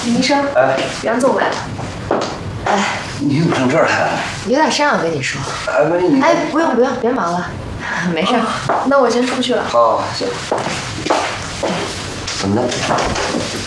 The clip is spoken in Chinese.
林医生， 哎， 袁总来了。 哎，你怎么上这儿来了？ 有点事儿，我跟你说。 你哎，不用，别忙了，没事。那我先出去了。 好，行。怎么的？